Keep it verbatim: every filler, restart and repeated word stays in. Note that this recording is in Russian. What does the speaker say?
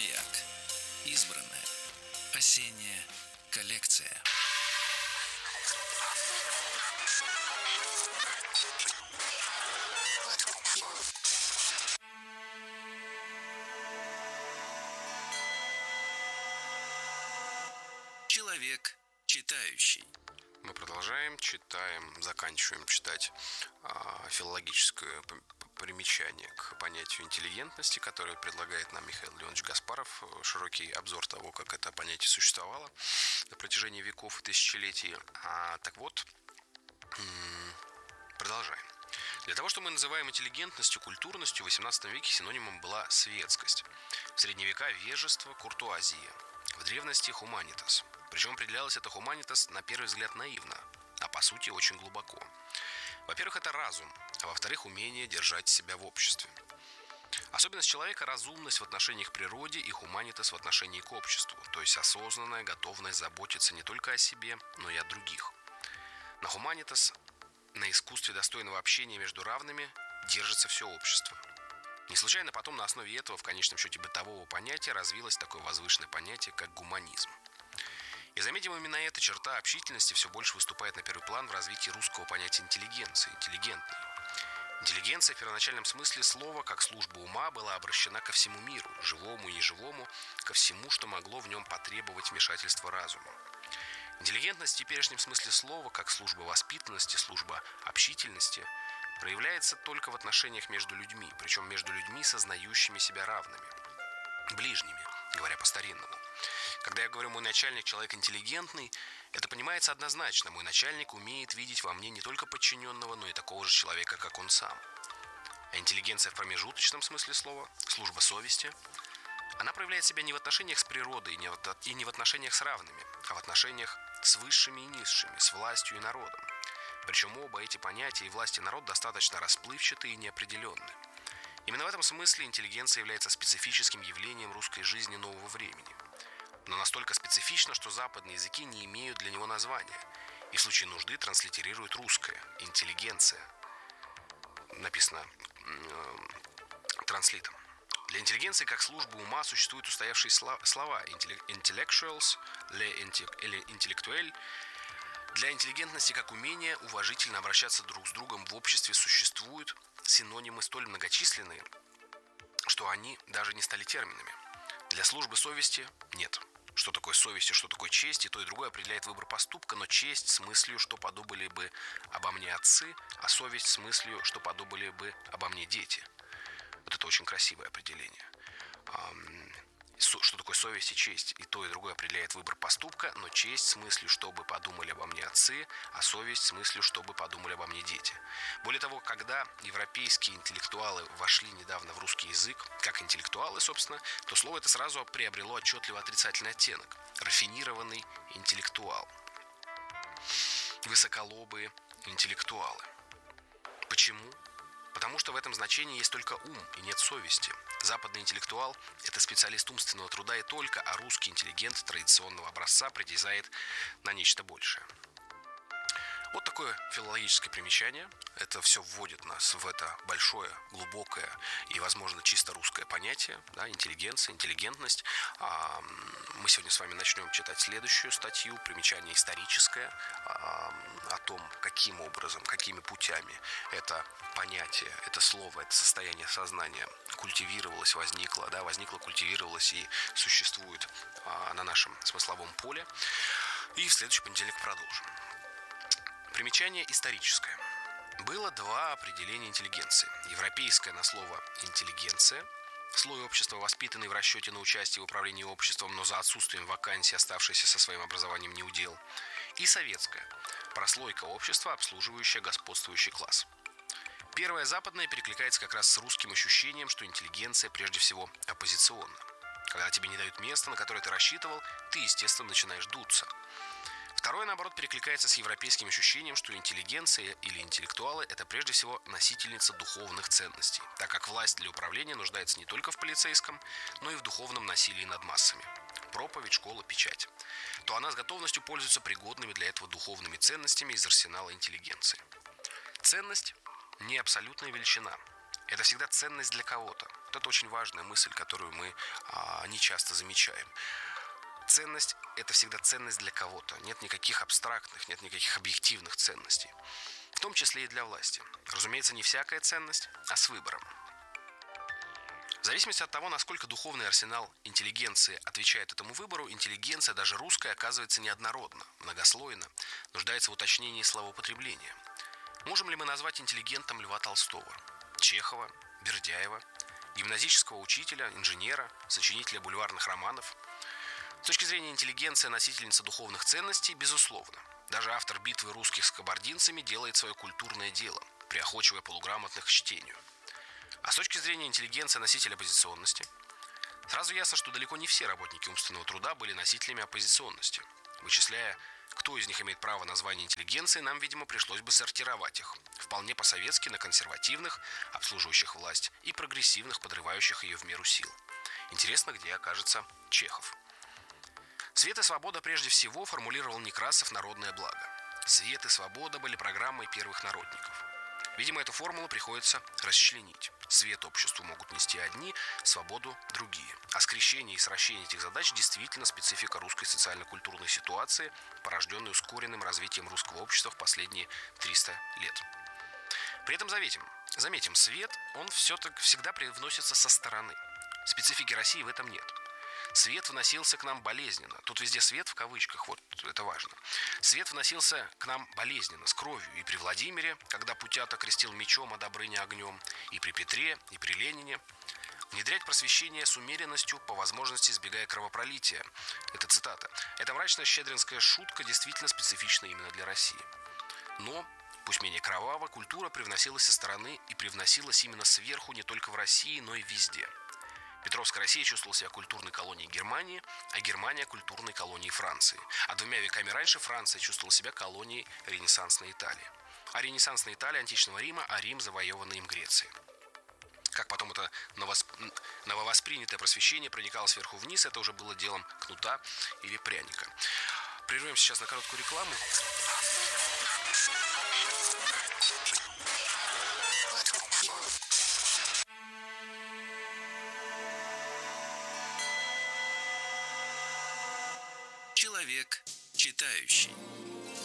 Маяк. Избранное. Осенняя коллекция. Человек читающий. Мы продолжаем, читаем, заканчиваем читать а, филологическое примечание к понятию интеллигентности, которое предлагает нам Михаил Леонович Гаспаров. Широкий обзор того, как это понятие существовало на протяжении веков и тысячелетий. А, так вот, продолжаем. Для того, что мы называем интеллигентностью, культурностью, в восемнадцатом веке синонимом была светскость. В средние века вежество, куртуазия. В древности хуманитас. Причем определялось это хуманитас на первый взгляд наивно, а по сути очень глубоко. Во-первых, это разум, а во-вторых, умение держать себя в обществе. Особенность человека – разумность в отношении к природе и хуманитас в отношении к обществу, то есть осознанная готовность заботиться не только о себе, но и о других. На хуманитас, на искусстве достойного общения между равными, держится все общество. Не случайно потом на основе этого, в конечном счете, бытового понятия развилось такое возвышенное понятие, как гуманизм. И заметим, именно эта черта общительности все больше выступает на первый план в развитии русского понятия интеллигенции, интеллигентной. Интеллигенция в первоначальном смысле слова, как служба ума, была обращена ко всему миру, живому и неживому, ко всему, что могло в нем потребовать вмешательства разума. Интеллигентность в теперешнем смысле слова, как служба воспитанности, служба общительности, проявляется только в отношениях между людьми, причем между людьми, сознающими себя равными, ближними, говоря по-старинному. Когда я говорю «мой начальник – человек интеллигентный», это понимается однозначно. Мой начальник умеет видеть во мне не только подчиненного, но и такого же человека, как он сам. А интеллигенция в промежуточном смысле слова, служба совести, она проявляет себя не в отношениях с природой и не в отношениях с равными, а в отношениях с высшими и низшими, с властью и народом. Причем оба эти понятия и власть и народ достаточно расплывчаты и неопределенны. Именно в этом смысле интеллигенция является специфическим явлением русской жизни нового времени. Но настолько специфично, что западные языки не имеют для него названия. И в случае нужды транслитерируют русское – интеллигенция. Написано э, транслитом. Для интеллигенции как службы ума существуют устоявшие слова intellectuals или интеллектуэль. Для интеллигентности как умения уважительно обращаться друг с другом в обществе существуют синонимы столь многочисленные, что они даже не стали терминами. Для службы совести нет. Что такое совесть и что такое честь, и то и другое определяет выбор поступка, но честь с мыслью, что подумали бы обо мне отцы, а совесть с мыслью, что подумали бы обо мне дети. Вот это очень красивое определение. Что такое совесть и честь? И то, и другое определяет выбор поступка, но честь с мыслью, чтобы подумали обо мне отцы, а совесть с мыслью, чтобы подумали обо мне дети. Более того, когда европейские интеллектуалы вошли недавно в русский язык, как интеллектуалы, собственно, то слово это сразу приобрело отчетливо отрицательный оттенок. Рафинированный интеллектуал. Высоколобые интеллектуалы. Почему? Потому что в этом значении есть только ум и нет совести. Западный интеллектуал – это специалист умственного труда и только, а русский интеллигент традиционного образца притязает на нечто большее. Вот такое филологическое примечание. Это все вводит нас в это большое, глубокое и, возможно, чисто русское понятие, да, интеллигенция, интеллигентность. А мы сегодня с вами начнем читать следующую статью, примечание историческое, а, о том, каким образом, какими путями это понятие, это слово, это состояние сознания культивировалось, возникло, да, возникло, культивировалось и существует а, на нашем смысловом поле. И в следующий понедельник продолжим. Примечание историческое. Было два определения интеллигенции. Европейское на слово «интеллигенция», слой общества, воспитанный в расчете на участие в управлении обществом, но за отсутствием вакансий, оставшийся со своим образованием неудел. И советское, прослойка общества, обслуживающая господствующий класс. Первое, западное, перекликается как раз с русским ощущением, что интеллигенция прежде всего оппозиционна. Когда тебе не дают места, на которое ты рассчитывал, ты, естественно, начинаешь дуться. Второе, наоборот, перекликается с европейским ощущением, что интеллигенция или интеллектуалы – это прежде всего носительница духовных ценностей, так как власть для управления нуждается не только в полицейском, но и в духовном насилии над массами. Проповедь, школа, печать. То она с готовностью пользуется пригодными для этого духовными ценностями из арсенала интеллигенции. Ценность – не абсолютная величина. это всегда ценность для кого-то. Вот это очень важная мысль, которую мы а, не часто замечаем. Ценность – это всегда ценность для кого-то. Нет никаких абстрактных, нет никаких объективных ценностей. В том числе и для власти. Разумеется, не всякая ценность, а с выбором. В зависимости от того, насколько духовный арсенал интеллигенции отвечает этому выбору, интеллигенция, даже русская, оказывается неоднородна, многослойна, нуждается в уточнении словоупотребления. Можем ли мы назвать интеллигентом Льва Толстого, Чехова, Бердяева, гимназического учителя, инженера, сочинителя бульварных романов? С точки зрения интеллигенции, носительница духовных ценностей, безусловно. Даже автор «Битвы русских с кабардинцами» делает свое культурное дело, приохочивая полуграмотных к чтению. А с точки зрения интеллигенции, носитель оппозиционности, сразу ясно, что далеко не все работники умственного труда были носителями оппозиционности. Вычисляя, кто из них имеет право на звание интеллигенции, нам, видимо, пришлось бы сортировать их. Вполне по-советски на консервативных, обслуживающих власть, и прогрессивных, подрывающих ее в меру сил. Интересно, где окажется Чехов. «Свет и свобода» прежде всего формулировал Некрасов «Народное благо». «Свет и свобода» были программой первых народников. Видимо, эту формулу приходится расчленить. Свет обществу могут нести одни, свободу – другие. А скрещение и сращение этих задач действительно специфика русской социально-культурной ситуации, порожденной ускоренным развитием русского общества в последние триста лет. При этом заметим, заметим, свет, он все-таки всегда привносится со стороны. Специфики России в этом нет. Свет вносился к нам болезненно. Тут везде свет в кавычках, вот это важно. Свет вносился к нам болезненно, с кровью. И при Владимире, когда Путята крестил мечом, а Добрыня огнем, и при Петре, и при Ленине. Внедрять просвещение с умеренностью, по возможности избегая кровопролития. Это цитата. Эта мрачная щедринская шутка действительно специфична именно для России. Но, пусть менее кроваво, культура привносилась со стороны и привносилась именно сверху не только в России, но и везде. Петровская Россия чувствовала себя культурной колонией Германии, а Германия – культурной колонией Франции. А двумя веками раньше Франция чувствовала себя колонией ренессансной Италии. А ренессансная Италия – античного Рима, а Рим – завоеванный им Грецией. Как потом это новосп... нововоспринятое просвещение проникало сверху вниз, это уже было делом кнута или пряника. Прервемся сейчас на короткую рекламу. Человек читающий.